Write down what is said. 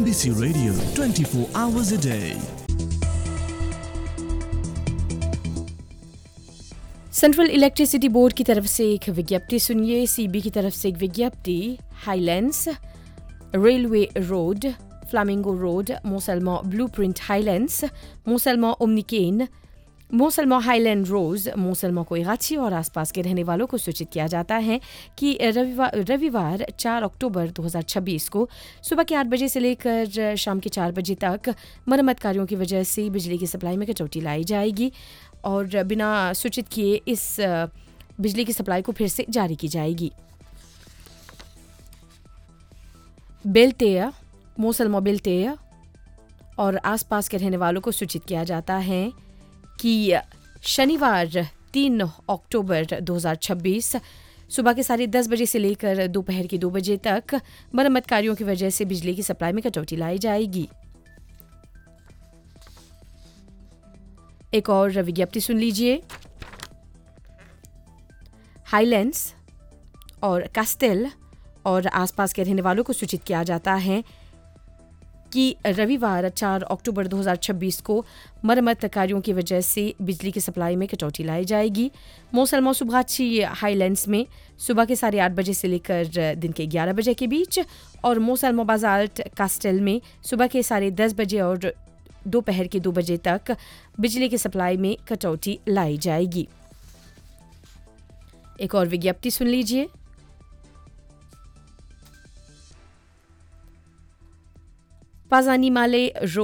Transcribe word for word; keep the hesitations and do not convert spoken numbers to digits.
ABC radio twenty-four hours a day। Central electricity board की तरफ से एक विज्ञप्ति सुनिए। सीबी की तरफ से एक विज्ञप्ति। Highlands railway road, flamingo road, मोसलमा blueprint highlands, मोसलमा ओमनिकेन, मोसलमा highland रोज, मोसलमा कोईगाची और आसपास के रहने वालों को सूचित किया जाता है कि रविवार रविवार चार अक्टूबर दो हज़ार छब्बीस को सुबह के आठ बजे से लेकर शाम के चार बजे तक मरम्मत कार्यों की वजह से बिजली की सप्लाई में कटौती लाई जाएगी और बिना सूचित किए इस बिजली की सप्लाई को फिर से जारी की जाएगी। बेल्टेया, मोसलमा बेल्टेया और आसपास के रहने वालों को सूचित किया जाता है कि शनिवार तीन अक्टूबर दो हज़ार छब्बीस सुबह के साढ़े दस बजे से लेकर दोपहर के दो बजे तक मरम्मत कार्यों की वजह से बिजली की सप्लाई में कटौती लाई जाएगी। एक और विज्ञप्ति सुन लीजिए। हाईलैंड्स और कास्टेल और आसपास के रहने वालों को सूचित किया जाता है कि रविवार चार अक्टूबर दो हज़ार छब्बीस को मरम्मत कार्यों की वजह से बिजली की सप्लाई में कटौती लाई जाएगी। मोसलमा सुभाची हाईलैंड्स में सुबह के साढ़े आठ बजे से लेकर दिन के ग्यारह बजे के बीच और मोसलमा बाजाल्ट कास्टेल में सुबह के साढ़े दस बजे और दोपहर के दो बजे तक बिजली की सप्लाई में कटौती लाई जाएगी। एक और विज्ञप्ति सुन लीजिए। पाजानी माले